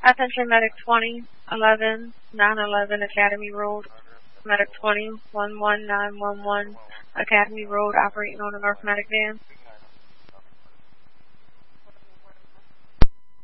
Attention Medic 20, 11, 911 Academy Road. Medic 20, 11911 Academy Road, operating on a North Medic van.